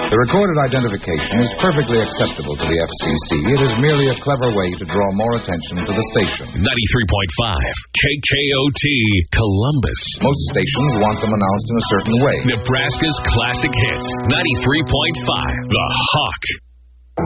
The recorded identification is perfectly acceptable to the FCC. It is merely a clever way to draw more attention to the station. 93.5 KKOT Columbus. Most stations want them announced in a certain way. Nebraska's classic hits. 93.5 The Hawk.